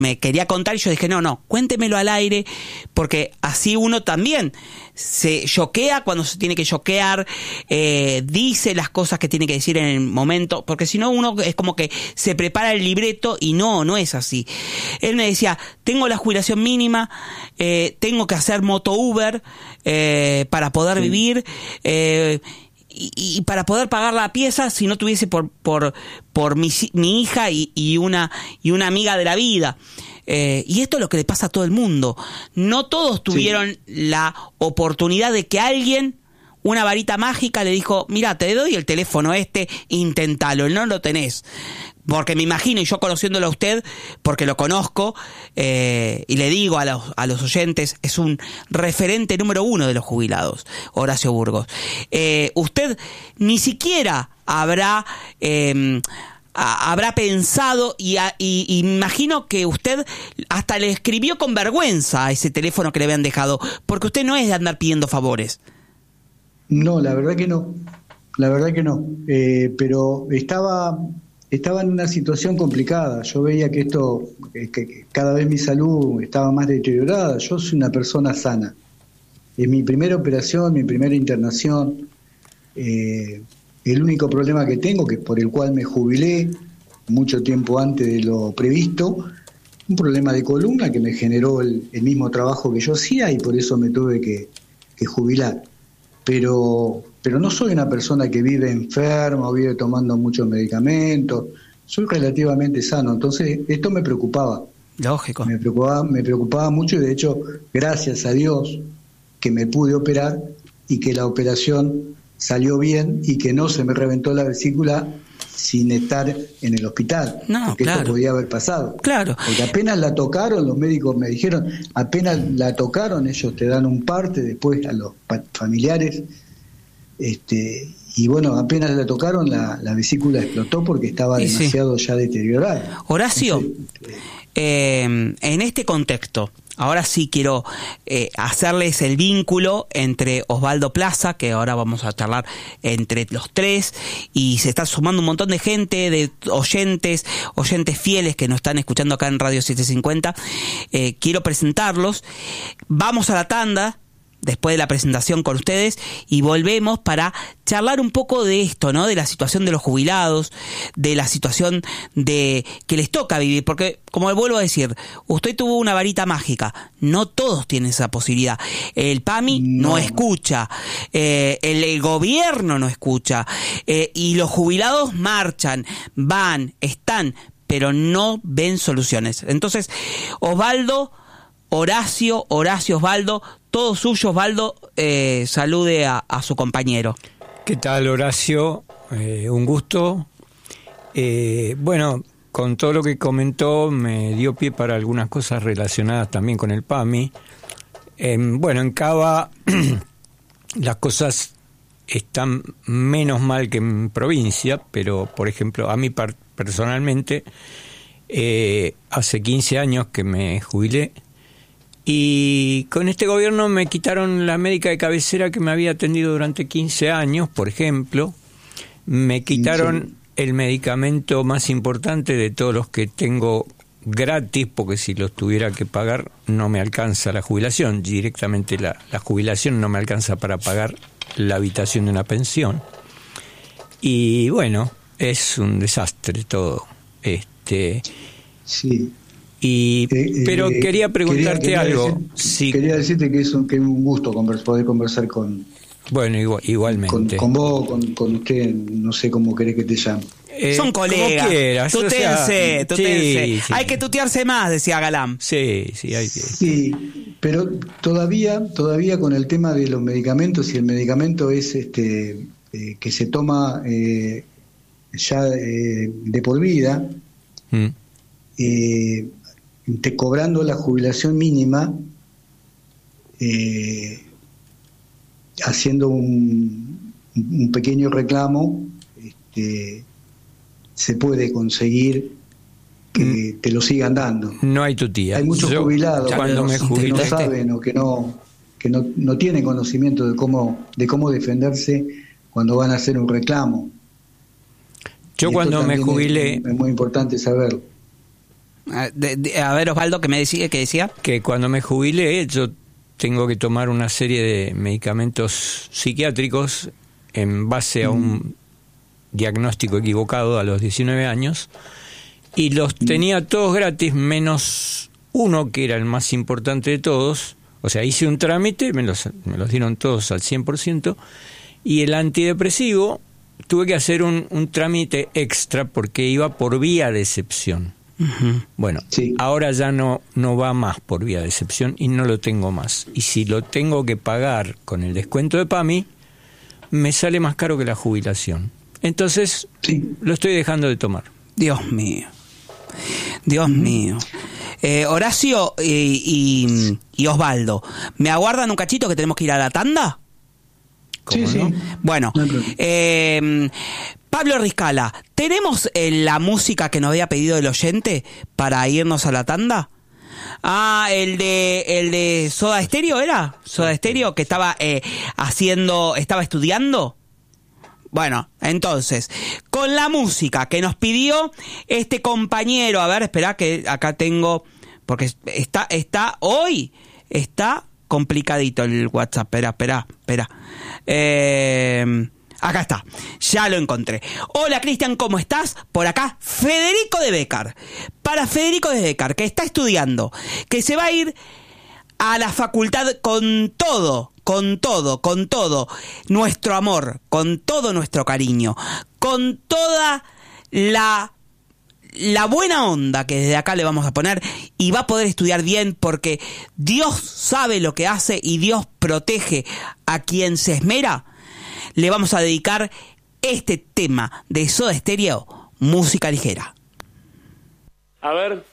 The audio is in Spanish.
me quería contar y yo dije, no, cuéntemelo al aire, porque así uno también se choquea cuando se tiene que choquear, dice las cosas que tiene que decir en el momento, porque si no uno es como que se prepara el libreto y no es así. Él me decía, tengo la jubilación mínima, tengo que hacer moto Uber para poder vivir, y para poder pagar la pieza si no tuviese por mi hija y una amiga de la vida. Y esto es lo que le pasa a todo el mundo. No todos tuvieron la oportunidad de que alguien, una varita mágica, le dijo, mira, te doy el teléfono inténtalo, no lo tenés. Porque me imagino, y yo conociéndolo a usted, porque lo conozco, y le digo a los oyentes, es un referente número 1 de los jubilados, Horacio Burgos. Usted ni siquiera habrá pensado, y imagino que usted hasta le escribió con vergüenza a ese teléfono que le habían dejado, porque usted no es de andar pidiendo favores. No, la verdad que no. Pero estaba en una situación complicada. Yo veía que que cada vez mi salud estaba más deteriorada. Yo soy una persona sana. Es mi primera operación, mi primera internación. El único problema que tengo, que por el cual me jubilé mucho tiempo antes de lo previsto, un problema de columna que me generó el mismo trabajo que yo hacía, y por eso me tuve que jubilar. Pero no soy una persona que vive enferma o vive tomando muchos medicamentos. Soy relativamente sano, entonces esto me preocupaba. Lógico. Me preocupaba mucho, y de hecho, gracias a Dios que me pude operar y que la operación salió bien y que no se me reventó la vesícula sin estar en el hospital. No, porque claro. Esto podía haber pasado. Claro. Porque apenas la tocaron, los médicos me dijeron, apenas la tocaron, ellos te dan un parte después a los familiares, y bueno, apenas la tocaron, la vesícula explotó porque estaba demasiado ya deteriorada. Horacio, Entonces, en este contexto, ahora sí quiero hacerles el vínculo entre Osvaldo Plaza, que ahora vamos a charlar entre los tres, y se está sumando un montón de gente, de oyentes fieles que nos están escuchando acá en Radio 750. Quiero presentarlos. Vamos a la tanda después de la presentación con ustedes, y volvemos para charlar un poco de esto, ¿no? De la situación de los jubilados, de la situación de que les toca vivir, porque, como vuelvo a decir, usted tuvo una varita mágica, no todos tienen esa posibilidad. El PAMI no escucha, el gobierno no escucha, y los jubilados marchan, van, están, pero no ven soluciones. Entonces, Horacio, Osvaldo, todo suyo. Osvaldo, salude a su compañero. ¿Qué tal, Horacio? Un gusto. Bueno, con todo lo que comentó me dio pie para algunas cosas relacionadas también con el PAMI. Bueno, en Cava las cosas están menos mal que en provincia, pero, por ejemplo, a mí personalmente, hace 15 años que me jubilé, y con este gobierno me quitaron la médica de cabecera que me había atendido durante 15 años, por ejemplo. Me quitaron el medicamento más importante de todos los que tengo gratis, porque si los tuviera que pagar no me alcanza la jubilación. Directamente la jubilación no me alcanza para pagar la habitación de una pensión. Y bueno, es un desastre todo. Sí. Pero quería preguntarte algo. Quería decirte que es un gusto poder conversar con... Bueno, igualmente. Con vos, con usted, no sé cómo querés que te llame. Son colegas. Como quieras. Tutéense. Sí. Hay que tutearse más, decía Galán. Sí, hay que... Sí, pero todavía con el tema de los medicamentos, si el medicamento es que se toma ya de por vida, te cobrando la jubilación mínima, haciendo un pequeño reclamo, se puede conseguir que te lo sigan dando. No hay tutía. Hay muchos jubilados cuando me que no saben o que no tienen conocimiento de cómo defenderse cuando van a hacer un reclamo. Yo cuando me jubilé... Es muy importante saberlo. A ver, Osvaldo, ¿qué decía? Que cuando me jubilé yo tengo que tomar una serie de medicamentos psiquiátricos en base a un diagnóstico equivocado a los 19 años, y los tenía todos gratis, menos uno que era el más importante de todos. O sea, hice un trámite, me los dieron todos al 100%, y el antidepresivo tuve que hacer un trámite extra porque iba por vía de excepción. Uh-huh. Bueno, sí. Ahora ya no va más por vía de excepción y no lo tengo más. Y si lo tengo que pagar con el descuento de PAMI, me sale más caro que la jubilación. Entonces, sí, lo estoy dejando de tomar. Dios mío. Dios mío. Horacio y Osvaldo, ¿me aguardan un cachito que tenemos que ir a la tanda? Sí, sí. ¿No? Bueno, Pablo Riscala, ¿tenemos la música que nos había pedido el oyente para irnos a la tanda? Ah, el de Soda Stereo, ¿era? Soda Stereo, que estaba estaba estudiando. Bueno, entonces, con la música que nos pidió este compañero, a ver, espera que acá tengo, porque hoy está complicadito el WhatsApp, espera. Acá está, ya lo encontré. Hola Cristian, ¿cómo estás? Por acá, Federico de Becar. Para Federico de Becar, que está estudiando, que se va a ir a la facultad con todo nuestro amor, con todo nuestro cariño, con toda la buena onda que desde acá le vamos a poner, y va a poder estudiar bien porque Dios sabe lo que hace y Dios protege a quien se esmera. Le vamos a dedicar este tema de Soda Stereo, Música Ligera. A ver,